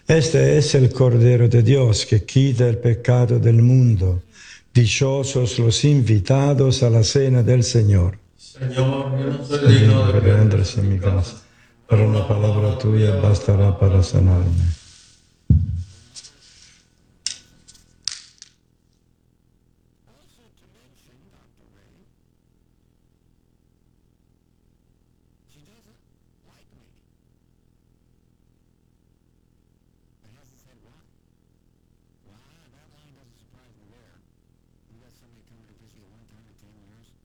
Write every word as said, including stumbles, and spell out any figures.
Este es el Cordero de Dios que quita el pecado del mundo. Dichosos los invitados a la cena del Señor. Señor, yo no soy Soy digno digno de que que te entres entres en en mi mi casa, casa, pero pero una una palabra palabra tuya tuya bastará para sanarme. Why? That line doesn't surprise me there. You got somebody coming to visit you one time in ten years.